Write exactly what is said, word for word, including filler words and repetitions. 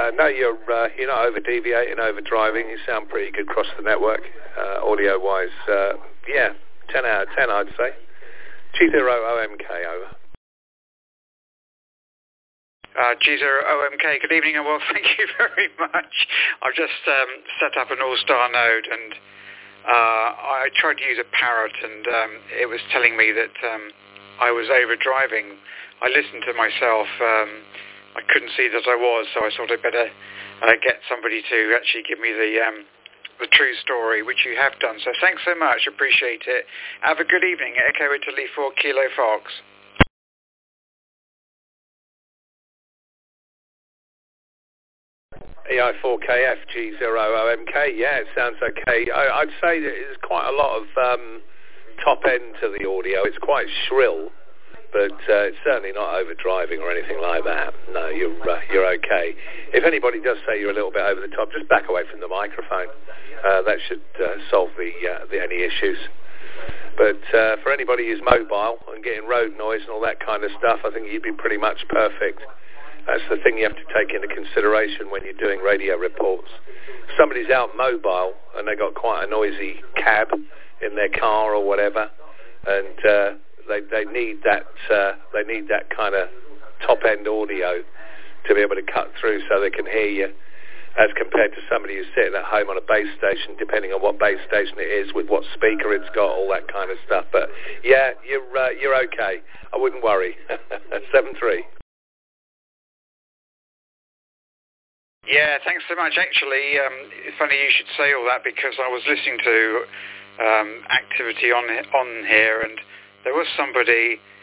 Uh, no, you're uh, you're not over deviating, over driving. You sound pretty good across the network, uh, audio wise. Uh, yeah, ten out of ten, I'd say. G zero O M K over. Uh, G zero O M K, good evening and well, thank you very much. I've just um, set up an all-star node and uh, I tried to use a parrot and um, it was telling me that um, I was over driving. I listened to myself. Um, I couldn't see that I was, so I thought I'd better uh, get somebody to actually give me the um, the true story, which you have done. So thanks so much, appreciate it. Have a good evening. Echo Italy for Kilo Fox. E I four K F G zero O M K, yeah, it sounds okay. I, I'd say that there's quite a lot of um, top end to the audio. It's quite shrill, but uh, it's certainly not over driving or anything like that. No, you're uh, you're okay. If anybody does say you're a little bit over the top, just back away from the microphone. Uh, that should uh, solve the, uh, the any issues. But uh, for anybody who's mobile and getting road noise and all that kind of stuff, I think you'd be pretty much perfect. That's the thing you have to take into consideration when you're doing radio reports. If somebody's out mobile and they got quite a noisy cab in their car or whatever, and uh, they they need that uh, they need that kind of top end audio to be able to cut through so they can hear you, as compared to somebody who's sitting at home on a base station, depending on what base station it is, with what speaker it's got, all that kind of stuff. But yeah, you're uh, you're okay. I wouldn't worry. seven three. Yeah, thanks so much. Actually, um, it's funny you should say all that because I was listening to um, activity on on here, and there was somebody